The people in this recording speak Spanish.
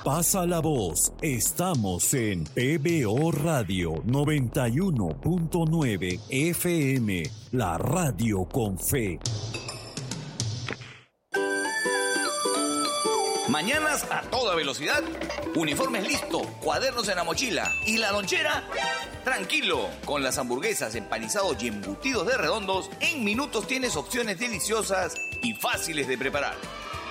Pasa la voz. Estamos en PBO Radio 91.9 FM, la radio con fe. Mañanas a toda velocidad, uniformes listos, cuadernos en la mochila y la lonchera. Tranquilo, con las hamburguesas, empanizados y embutidos de Redondos, en minutos tienes opciones deliciosas y fáciles de preparar.